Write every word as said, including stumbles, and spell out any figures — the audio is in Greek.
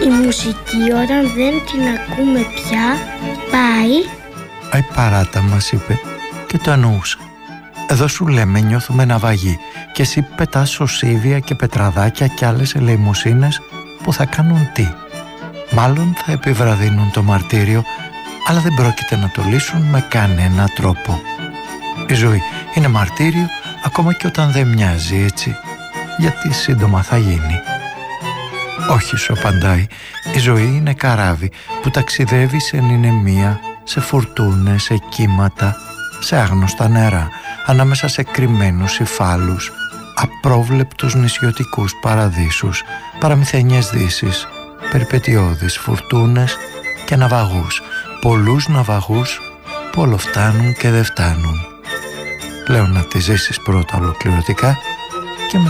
Η μουσική όταν δεν την ακούμε πια πάει. Αϊ παράτα, μας είπε, και το εννοούσα. Εδώ σου λέμε νιώθουμε ναυαγή και εσύ πετάς σωσίβια και πετραδάκια και άλλες ελεημοσύνες που θα κάνουν τι? Μάλλον θα επιβραδύνουν το μαρτύριο, αλλά δεν πρόκειται να το λύσουν με κανένα τρόπο. Η ζωή είναι μαρτύριο ακόμα και όταν δεν μοιάζει, έτσι, γιατί σύντομα θα γίνει. Όχι, σου απαντάει, η ζωή είναι καράβι που ταξιδεύει σε νηνεμία, σε φουρτούνες, σε κύματα, σε άγνωστα νερά, ανάμεσα σε κρυμμένους υφάλους, απρόβλεπτους νησιωτικούς παραδείσους, παραμυθενιές δύσεις, περιπετειώδεις φουρτούνες και ναυαγούς, πολλούς ναυαγούς που όλο φτάνουν και δεν φτάνουν. Λέω να τη ζήσεις πρώτα ολοκληρωτικά